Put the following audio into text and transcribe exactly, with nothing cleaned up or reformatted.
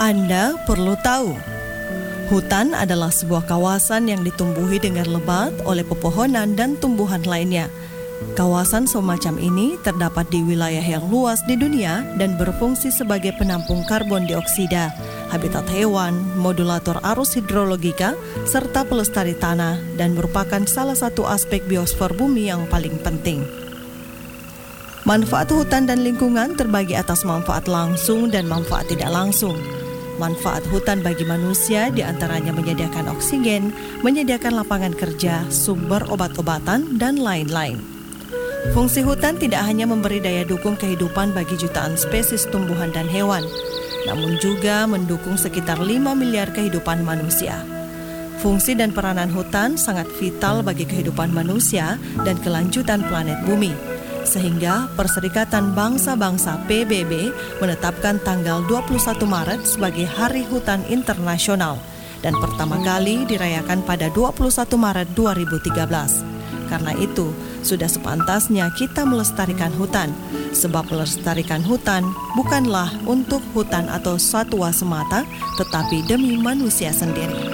Anda perlu tahu, hutan adalah sebuah kawasan yang ditumbuhi dengan lebat oleh pepohonan dan tumbuhan lainnya. Kawasan semacam ini terdapat di wilayah yang luas di dunia dan berfungsi sebagai penampung karbon dioksida, habitat hewan, modulator arus hidrologika, serta pelestari tanah dan merupakan salah satu aspek biosfer bumi yang paling penting. Manfaat hutan dan lingkungan terbagi atas manfaat langsung dan manfaat tidak langsung. Manfaat hutan bagi manusia diantaranya menyediakan oksigen, menyediakan lapangan kerja, sumber obat-obatan, dan lain-lain. Fungsi hutan tidak hanya memberi daya dukung kehidupan bagi jutaan spesies tumbuhan dan hewan, namun juga mendukung sekitar lima miliar kehidupan manusia. Fungsi dan peranan hutan sangat vital bagi kehidupan manusia dan kelanjutan planet bumi. Sehingga Perserikatan Bangsa-Bangsa P B B menetapkan tanggal dua puluh satu Maret sebagai Hari Hutan Internasional dan pertama kali dirayakan pada dua puluh satu Maret dua ribu tiga belas. Karena itu, sudah sepantasnya kita melestarikan hutan, sebab melestarikan hutan bukanlah untuk hutan atau satwa semata, tetapi demi manusia sendiri.